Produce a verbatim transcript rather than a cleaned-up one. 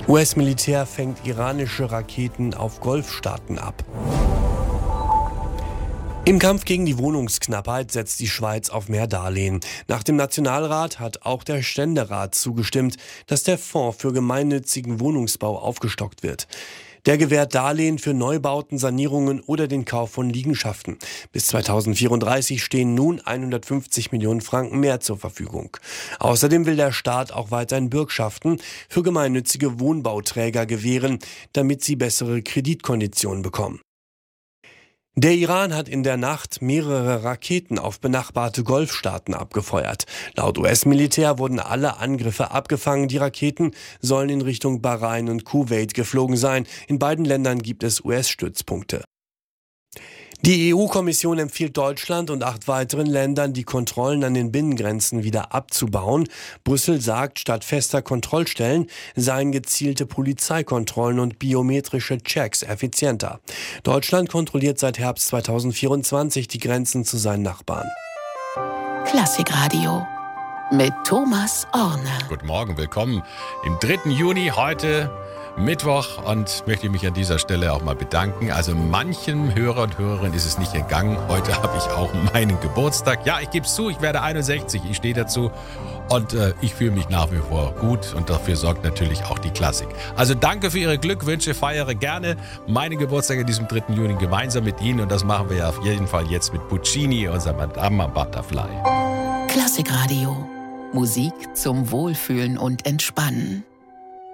U S-Militär fängt iranische Raketen auf Golfstaaten ab. Im Kampf gegen die Wohnungsknappheit setzt die Schweiz auf mehr Darlehen. Nach dem Nationalrat hat auch der Ständerat zugestimmt, dass der Fonds für gemeinnützigen Wohnungsbau aufgestockt wird. Der gewährt Darlehen für Neubauten, Sanierungen oder den Kauf von Liegenschaften. Bis zweitausendvierunddreißig stehen nun hundertfünfzig Millionen Franken mehr zur Verfügung. Außerdem will der Staat auch weiterhin Bürgschaften für gemeinnützige Wohnbauträger gewähren, damit sie bessere Kreditkonditionen bekommen. Der Iran hat in der Nacht mehrere Raketen auf benachbarte Golfstaaten abgefeuert. Laut U S-Militär wurden alle Angriffe abgefangen. Die Raketen sollen in Richtung Bahrain und Kuwait geflogen sein. In beiden Ländern gibt es U S-Stützpunkte. Die E U-Kommission empfiehlt Deutschland und acht weiteren Ländern, die Kontrollen an den Binnengrenzen wieder abzubauen. Brüssel sagt, statt fester Kontrollstellen seien gezielte Polizeikontrollen und biometrische Checks effizienter. Deutschland kontrolliert seit Herbst zweitausendvierundzwanzig die Grenzen zu seinen Nachbarn. Klassikradio mit Thomas Orne. Guten Morgen, willkommen im dritten Juni, heute Mittwoch, und möchte mich an dieser Stelle auch mal bedanken. Also manchem Hörer und Hörerin ist es nicht entgangen. Heute habe ich auch meinen Geburtstag. Ja, ich gebe es zu, ich werde einundsechzig, ich stehe dazu und äh, ich fühle mich nach wie vor gut und dafür sorgt natürlich auch die Klassik. Also danke für Ihre Glückwünsche, feiere gerne meinen Geburtstag in diesem dritten Juni gemeinsam mit Ihnen und das machen wir ja auf jeden Fall jetzt mit Puccini, unser Madama Butterfly. Klassikradio, Musik zum Wohlfühlen und Entspannen.